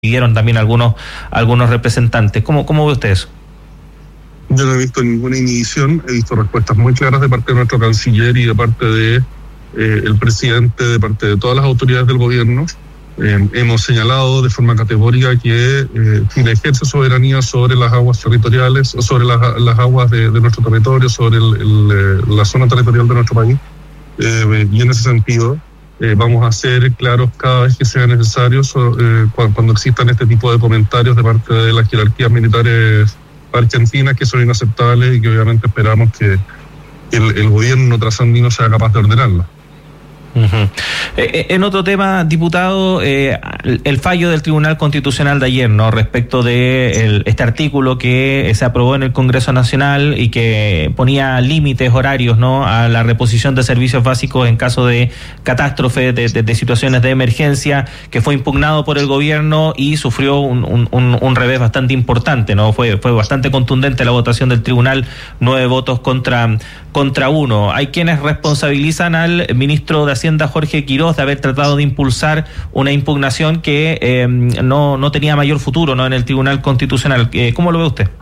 pidieron también algunos representantes. ¿Cómo ve usted eso? Yo no he visto ninguna inhibición, he visto respuestas muy claras de parte de nuestro canciller y de parte de el presidente, de parte de todas las autoridades del gobierno. Hemos señalado de forma categórica que Chile ejerce soberanía sobre las aguas territoriales, sobre las aguas de nuestro territorio, sobre la zona territorial de nuestro país. Y en ese sentido vamos a ser claros cada vez que sea necesario cuando existan este tipo de comentarios de parte de las jerarquías militares argentinas que son inaceptables y que obviamente esperamos que el gobierno trasandino sea capaz de ordenarlo. Uh-huh. En otro tema, diputado, el fallo del Tribunal Constitucional de ayer, ¿no?, respecto de este artículo que se aprobó en el Congreso Nacional y que ponía límites horarios, ¿no?, a la reposición de servicios básicos en caso de catástrofe, de situaciones de emergencia, que fue impugnado por el gobierno y sufrió un revés bastante importante, ¿no? Fue bastante contundente la votación del tribunal, 9 votos contra 1. Hay quienes responsabilizan al ministro de Hacienda, Jorge Quiroz, de haber tratado de impulsar una impugnación que no tenía mayor futuro, ¿no?, en el Tribunal Constitucional. ¿Cómo lo ve usted?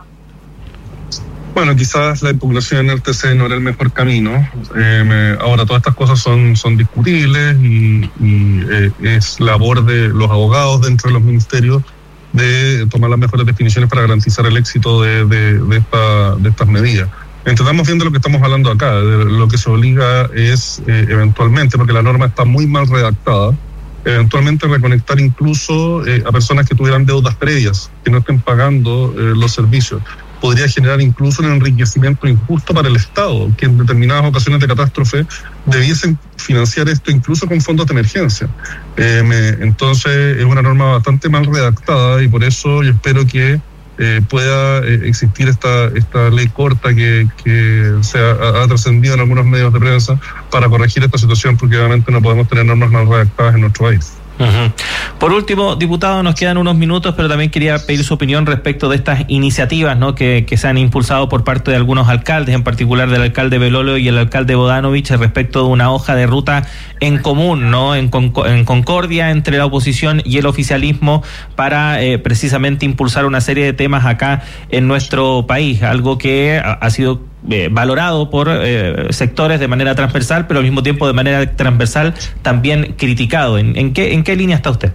Bueno, quizás la impugnación en el TC no era el mejor camino. Ahora todas estas cosas son discutibles y es labor de los abogados dentro de los ministerios de tomar las mejores definiciones para garantizar el éxito de estas medidas. Entendamos bien de lo que estamos hablando acá. Lo que se obliga es eventualmente, porque la norma está muy mal redactada, eventualmente reconectar incluso a personas que tuvieran deudas previas, que no estén pagando los servicios. Podría generar incluso un enriquecimiento injusto para el Estado, que en determinadas ocasiones de catástrofe debiesen financiar esto incluso con fondos de emergencia. Entonces es una norma bastante mal redactada y por eso yo espero que pueda existir esta ley corta que se ha trascendido en algunos medios de prensa para corregir esta situación, porque obviamente no podemos tener normas mal redactadas en nuestro país. Uh-huh. Por último, diputado, nos quedan unos minutos, pero también quería pedir su opinión respecto de estas iniciativas, ¿no?, que se han impulsado por parte de algunos alcaldes, en particular del alcalde Belolio y el alcalde Bodanovich, respecto de una hoja de ruta en común, ¿no?, en concordia entre la oposición y el oficialismo para precisamente impulsar una serie de temas acá en nuestro país, algo que ha sido valorado por sectores de manera transversal, pero al mismo tiempo de manera transversal también criticado. ¿En qué línea está usted?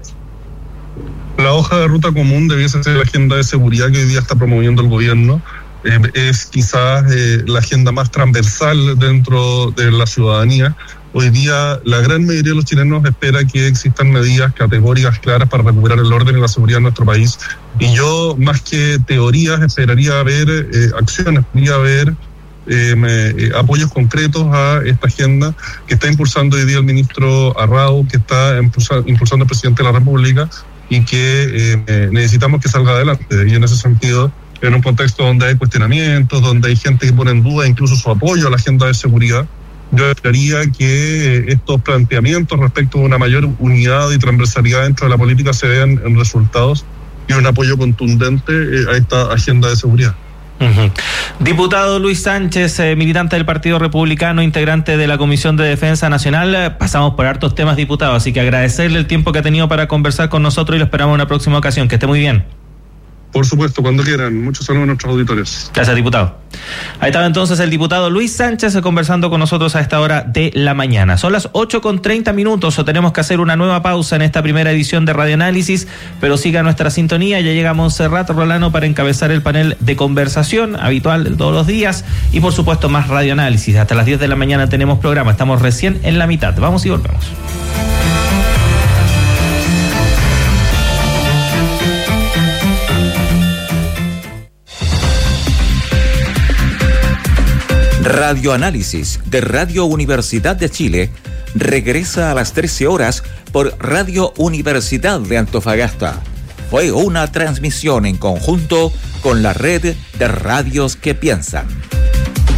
La hoja de ruta común debiese ser la agenda de seguridad que hoy día está promoviendo el gobierno. Es quizás la agenda más transversal dentro de la ciudadanía. Hoy día la gran mayoría de los chilenos espera que existan medidas categóricas claras para recuperar el orden y la seguridad en nuestro país. Y yo, más que teorías, esperaría ver acciones, esperaría ver apoyos concretos a esta agenda que está impulsando hoy día el ministro Arrau, que está impulsando el presidente de la República y que necesitamos que salga adelante. Y en ese sentido, en un contexto donde hay cuestionamientos, donde hay gente que pone en duda incluso su apoyo a la agenda de seguridad, yo esperaría que estos planteamientos respecto a una mayor unidad y transversalidad dentro de la política se vean en resultados y un apoyo contundente a esta agenda de seguridad. Uh-huh. Diputado Luis Sánchez, militante del Partido Republicano, integrante de la Comisión de Defensa Nacional. Pasamos por hartos temas, diputado, así que agradecerle el tiempo que ha tenido para conversar con nosotros y lo esperamos en una próxima ocasión. Que esté muy bien. Por supuesto, cuando quieran. Muchos saludos a nuestros auditores. Gracias, diputado. Ahí estaba entonces el diputado Luis Sánchez conversando con nosotros a esta hora de la mañana. Son las 8:30, tenemos que hacer una nueva pausa en esta primera edición de Radio Análisis, pero siga nuestra sintonía. Ya llega Montserrat Rolano para encabezar el panel de conversación habitual de todos los días y por supuesto más Radio Análisis. Hasta las 10 de la mañana tenemos programa, estamos recién en la mitad. Vamos y volvemos. Radio Análisis de Radio Universidad de Chile regresa a las 13 horas por Radio Universidad de Antofagasta. Fue una transmisión en conjunto con la red de radios que piensan.